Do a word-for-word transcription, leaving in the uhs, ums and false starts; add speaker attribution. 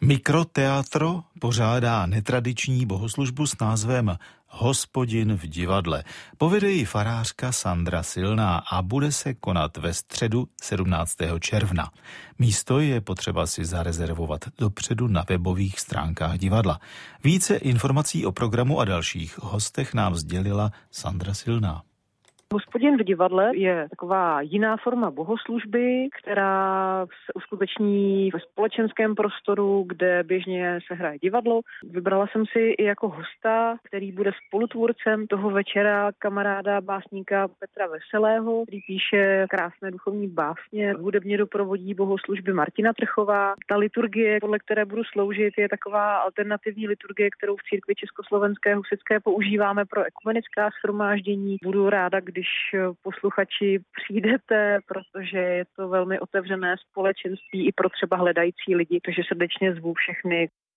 Speaker 1: Mikroteatro pořádá netradiční bohoslužbu s názvem Hospodin v divadle. Povede ji farářka Sandra Silná a bude se konat ve středu sedmnáctého června. Místo je potřeba si zarezervovat dopředu na webových stránkách divadla. Více informací o programu a dalších hostech nám sdělila Sandra Silná.
Speaker 2: Hospodin v divadle je taková jiná forma bohoslužby, která se uskuteční ve společenském prostoru, kde běžně se hraje divadlo. Vybrala jsem si i jako hosta, který bude spolutvůrcem toho večera, kamaráda básníka Petra Veselého, který píše krásné duchovní básně. Hudebně doprovodí bohoslužby Martina Trchová. Ta liturgie, podle které budu sloužit, je taková alternativní liturgie, kterou v církvi československé husitské používáme pro ekumenická shromáždění. Budu ráda, když když posluchači přijdete, protože je to velmi otevřené společenství i pro třeba hledající lidi, takže srdečně zvu všechny.